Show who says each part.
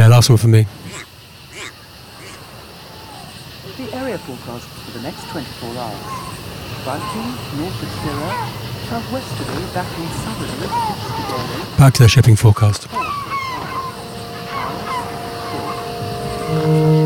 Speaker 1: last one for me.
Speaker 2: The area forecast for the next 24 hours. Branching north of Syrah, southwesterly, backing southerly, easterly.
Speaker 1: Back to the shipping forecast.